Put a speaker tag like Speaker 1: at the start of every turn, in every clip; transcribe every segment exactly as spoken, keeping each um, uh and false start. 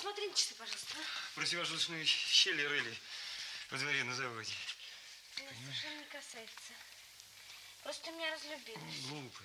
Speaker 1: посмотри на часы, пожалуйста.
Speaker 2: Противовоздушные щели рыли во дворе на заводе.
Speaker 1: Меня совершенно не касается. Просто ты меня разлюбилась.
Speaker 2: Глупая.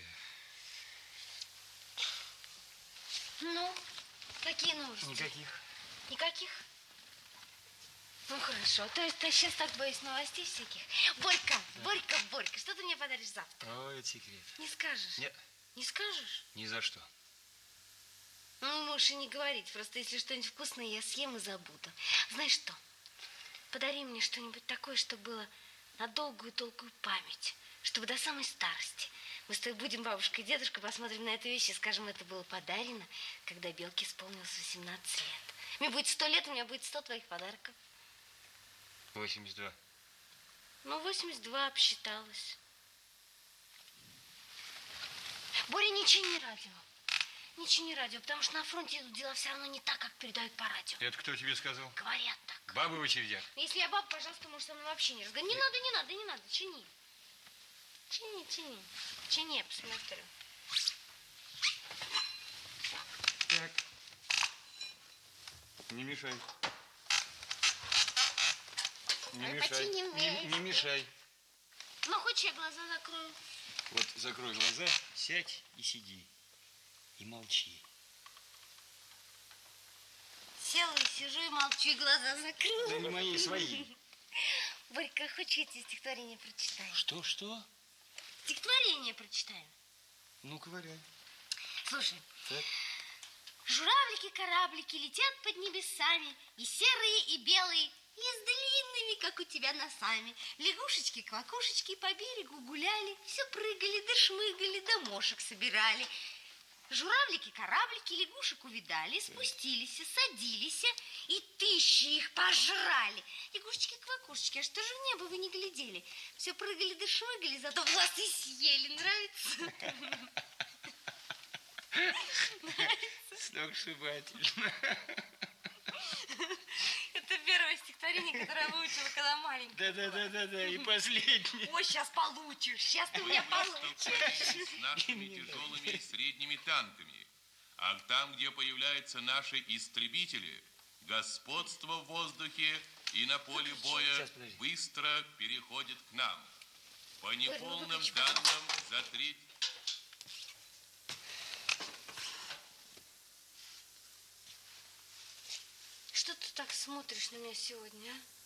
Speaker 1: Ну, какие новости?
Speaker 2: Никаких.
Speaker 1: Никаких? Ну, хорошо. То есть ты сейчас так боюсь новостей всяких? Борька, да. Борька, Борька, что ты мне подаришь завтра?
Speaker 2: О, это секрет.
Speaker 1: Не скажешь?
Speaker 2: Нет.
Speaker 1: Не скажешь?
Speaker 2: Ни за что.
Speaker 1: Ну, можешь и не говорить. Просто если что-нибудь вкусное, я съем и забуду. Знаешь что? Подари мне что-нибудь такое, чтобы было на долгую долгую память. Чтобы до самой старости. Мы с тобой будем бабушка и дедушка, посмотрим на эту вещь и скажем, это было подарено, когда Белке исполнилось восемнадцать лет. Мне будет сто лет, у меня будет сто твоих подарков.
Speaker 2: восемьдесят два.
Speaker 1: Ну, восемьдесят два обсчиталось. Боря, ничего не радио. Ничего не радио, потому что на фронте идут дела все равно не так, как передают по радио.
Speaker 2: Это кто тебе сказал?
Speaker 1: Говорят так.
Speaker 2: Бабы в очередях.
Speaker 1: Если я баба, пожалуйста, можешь со мной вообще не разговаривать. Не надо, не надо, не надо, чини. Чини, чини. Чини, я посмотрю.
Speaker 2: Так. Не мешай. Не
Speaker 1: Ой,
Speaker 2: мешай.
Speaker 1: почини мне.
Speaker 2: Не, не мешай.
Speaker 1: Ну, хочешь, я глаза закрою?
Speaker 2: Вот закрой глаза, сядь и сиди. И молчи.
Speaker 1: Села и сижу, и молчу, и глаза закрыла.
Speaker 2: Да не мои, свои.
Speaker 1: Борька, хочешь, я тебе стихотворение прочитаю?
Speaker 2: Что, что?
Speaker 1: Стихотворение прочитаю.
Speaker 2: Ну-ка, валяй.
Speaker 1: Слушай.
Speaker 2: Так.
Speaker 1: Журавлики, кораблики летят под небесами, и серые, и белые, и с длинными, как у тебя, носами. Лягушечки, квакушечки по берегу гуляли, все прыгали, да шмыгали, да мошек собирали. Журавлики, кораблики, лягушек увидали, спустились, садились, и тысячи их пожрали. Лягушечки, квакушечки, а что же в небо вы не глядели? Все прыгали да шмыгали, зато вас и съели. Нравится?
Speaker 2: Сногсшибательно.
Speaker 1: Это первое стихотворение, которое я выучила, когда маленькая.
Speaker 2: Да-да-да-да, и последнее.
Speaker 1: Ой, сейчас получишь, сейчас ты у меня получишь.
Speaker 3: С нашими тяжелыми и средними танками. А там, где появляются наши истребители, господство в воздухе и на поле боя быстро переходит к нам. По неполным данным за треть...
Speaker 1: Что ты так смотришь на меня сегодня, а?